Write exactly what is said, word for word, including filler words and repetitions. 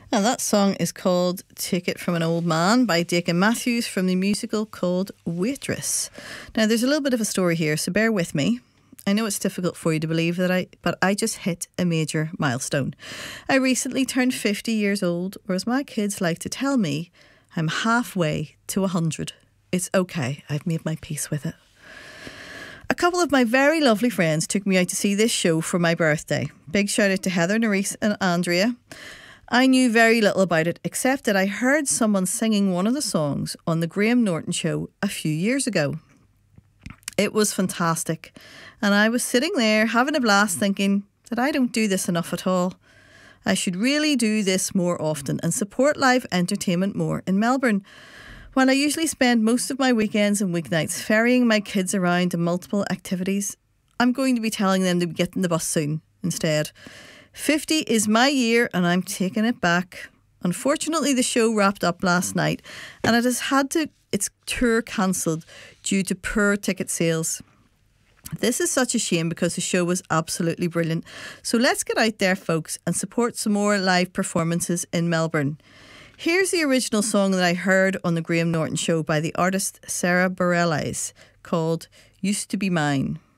And that song is called Take It From an Old Man by Deacon Matthews from the musical called Waitress. Now, there's a little bit of a story here, so bear with me. I know it's difficult for you to believe that I, but I just hit a major milestone. I recently turned fifty years old, or as my kids like to tell me, I'm halfway to one hundred. It's okay, I've made my peace with it. A couple of my very lovely friends took me out to see this show for my birthday. Big shout out to Heather, Nerese and Andrea. I knew very little about it, except that I heard someone singing one of the songs on the Graham Norton show a few years ago. It was fantastic. And I was sitting there having a blast thinking that I don't do this enough at all. I should really do this more often and support live entertainment more in Melbourne. While I usually spend most of my weekends and weeknights ferrying my kids around to multiple activities, I'm going to be telling them to be getting the bus soon instead. fifty is my year and I'm taking it back. Unfortunately, the show wrapped up last night and it has had to its tour cancelled due to poor ticket sales. This is such a shame because the show was absolutely brilliant. So let's get out there, folks, and support some more live performances in Melbourne. Here's the original song that I heard on the Graham Norton show by the artist Sarah Bareilles called Used to Be Mine.